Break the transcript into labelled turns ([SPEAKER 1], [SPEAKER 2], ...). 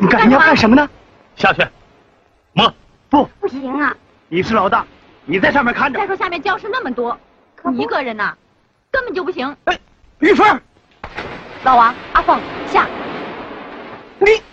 [SPEAKER 1] 你要干什么呢？
[SPEAKER 2] 下去，摸。
[SPEAKER 3] 不行啊！
[SPEAKER 1] 你是老大，你在上面看着。
[SPEAKER 3] 再说下面教室那么多，你一个人呐，根本就不行。
[SPEAKER 1] 哎，玉芬，
[SPEAKER 3] 老王、阿凤下。
[SPEAKER 1] 你。